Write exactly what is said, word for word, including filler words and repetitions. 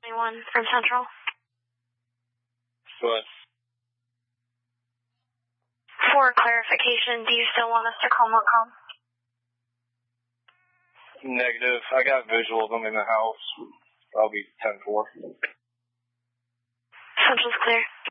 Anyone from Central? What? For clarification, do you still want us to call Montcalm? Negative. I got visual of them in the house. I'll be ten four. Central's clear.